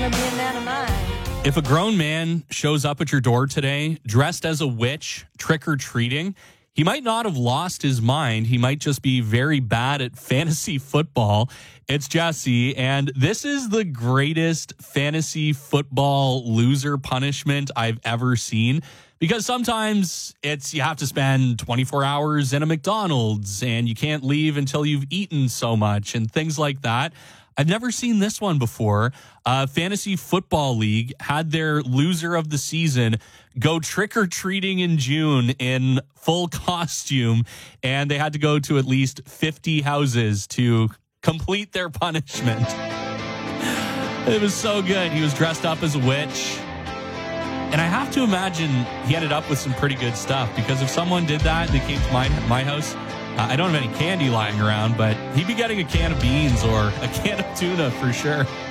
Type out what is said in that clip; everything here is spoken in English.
want to be a man of mine. If a grown man shows up at your door today dressed as a witch, trick-or-treating, he might not have lost his mind. He might just be very bad at fantasy football. It's Jesse, and this is the greatest fantasy football loser punishment I've ever seen. Because sometimes you have to spend 24 hours in a McDonald's and you can't leave until you've eaten so much and things like that. I've never seen this one before. Fantasy Football League had their loser of the season go trick-or-treating in June in full costume, and they had to go to at least 50 houses to complete their punishment. It was so good. He was dressed up as a witch. And I have to imagine he ended up with some pretty good stuff, because if someone did that and they came to my house, I don't have any candy lying around, but he'd be getting a can of beans or a can of tuna for sure.